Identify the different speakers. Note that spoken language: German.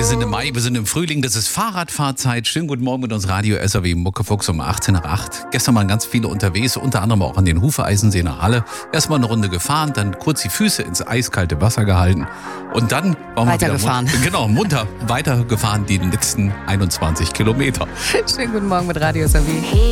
Speaker 1: Wir sind im Mai, wir sind im Frühling, das ist Fahrradfahrzeit. Schönen guten Morgen mit uns Radio SAW Muckefuchs um 18 nach 8. Gestern waren ganz viele unterwegs, unter anderem auch an den Hufeisenseener Halle. Erstmal eine Runde gefahren, dann kurz die Füße ins eiskalte Wasser gehalten und dann waren wir wieder munter weitergefahren die letzten 21 Kilometer.
Speaker 2: Schönen guten Morgen mit Radio SAW.